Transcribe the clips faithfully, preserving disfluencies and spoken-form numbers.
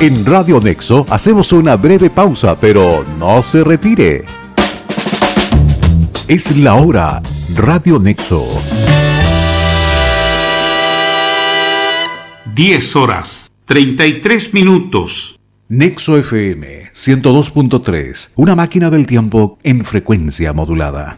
En Radio Nexo hacemos una breve pausa, pero no se retire. Es la hora. Radio Nexo. diez horas, treinta y tres minutos. Nexo F M ciento dos punto tres. Una máquina del tiempo en frecuencia modulada.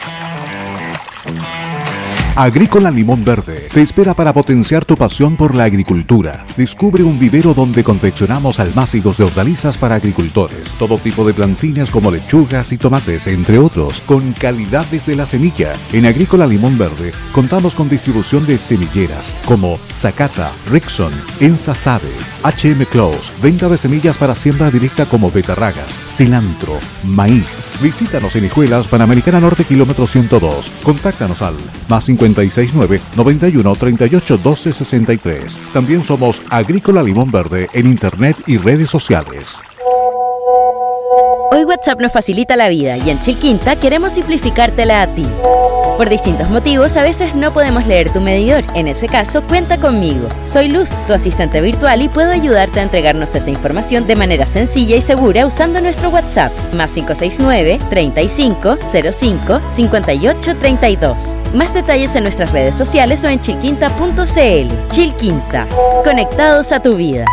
Agrícola Limón Verde te espera para potenciar tu pasión por la agricultura. Descubre un vivero donde confeccionamos almácigos de hortalizas para agricultores, todo tipo de plantines como lechugas y tomates, entre otros, con calidad desde la semilla. En Agrícola Limón Verde contamos con distribución de semilleras como Zacata, Rixon, Ensa Sade, H M Close, venta de semillas para siembra directa como betarragas, cilantro, maíz. Visítanos en Hijuelas, Panamericana Norte, kilómetro ciento dos. Contáctanos al más cincuenta y seis nueve, noventa y uno, treinta y ocho, doce, sesenta y tres. También somos Agrícola Limón Verde en internet y redes sociales. Hoy WhatsApp nos facilita la vida y en Chilquinta queremos simplificártela a ti. Por distintos motivos, a veces no podemos leer tu medidor. En ese caso, cuenta conmigo. Soy Luz, tu asistente virtual, y puedo ayudarte a entregarnos esa información de manera sencilla y segura usando nuestro WhatsApp, más cinco seis nueve, treinta y cinco, cero cinco, cincuenta y ocho, treinta y dos. Más detalles en nuestras redes sociales o en chilquinta punto c l. Chilquinta, conectados a tu vida.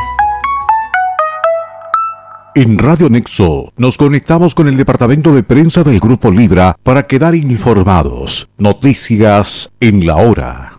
En Radio Nexo nos conectamos con el departamento de prensa del Grupo Libra para quedar informados. Noticias en la hora.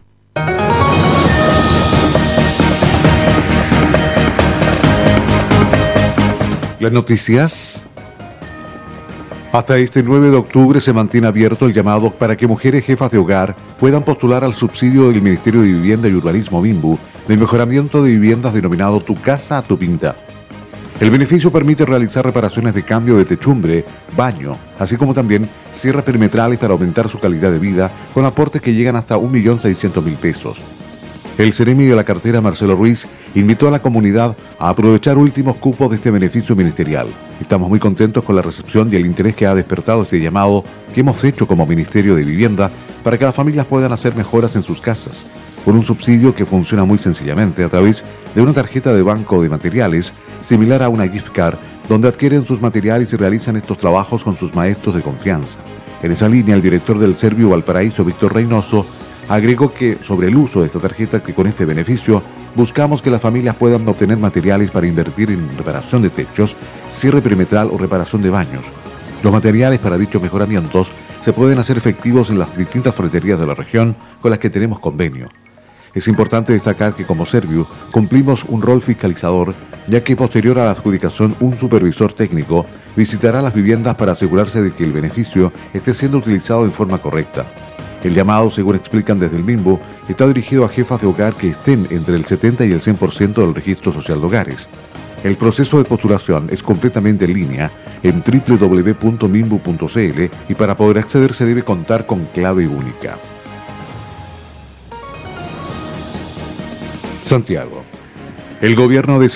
Las noticias. Hasta este nueve de octubre se mantiene abierto el llamado para que mujeres jefas de hogar puedan postular al subsidio del Ministerio de Vivienda y Urbanismo MIMBU del mejoramiento de viviendas denominado Tu Casa a Tu Pinta. El beneficio permite realizar reparaciones de cambio de techumbre, baño, así como también cierres perimetrales para aumentar su calidad de vida con aportes que llegan hasta un millón seiscientos mil pesos. El Ceremi de la cartera, Marcelo Ruiz, invitó a la comunidad a aprovechar últimos cupos de este beneficio ministerial. Estamos muy contentos con la recepción y el interés que ha despertado este llamado que hemos hecho como Ministerio de Vivienda para que las familias puedan hacer mejoras en sus casas, con un subsidio que funciona muy sencillamente a través de una tarjeta de banco de materiales similar a una gift card, donde adquieren sus materiales y realizan estos trabajos con sus maestros de confianza. En esa línea, el director del Servio Valparaíso, Víctor Reynoso, agregó que sobre el uso de esta tarjeta, que con este beneficio buscamos que las familias puedan obtener materiales para invertir en reparación de techos, cierre perimetral o reparación de baños. Los materiales para dichos mejoramientos se pueden hacer efectivos en las distintas ferreterías de la región con las que tenemos convenio. Es importante destacar que como Servio cumplimos un rol fiscalizador, ya que posterior a la adjudicación un supervisor técnico visitará las viviendas para asegurarse de que el beneficio esté siendo utilizado en forma correcta. El llamado, según explican desde el MIMBU, está dirigido a jefas de hogar que estén entre el setenta y el cien por ciento del registro social de hogares. El proceso de postulación es completamente en línea en doble u doble u doble u punto mimbu punto c l y para poder acceder se debe contar con clave única. Santiago. El gobierno de